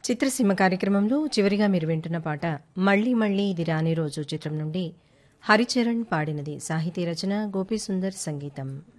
చిత్రసీమ కార్యక్రమంలో చివరిగా మీరు వింటున్న పాట మళ్ళీ మళ్ళీ ఇది రాని రోజు చిత్రం నుండి హరిచరణ్ పాడినది. సాహితీ రచన గోపీసుందర్, సంగీతం.